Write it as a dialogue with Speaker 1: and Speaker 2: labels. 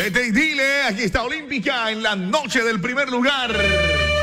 Speaker 1: Vete y dile, aquí está Olímpica en la noche del primer lugar.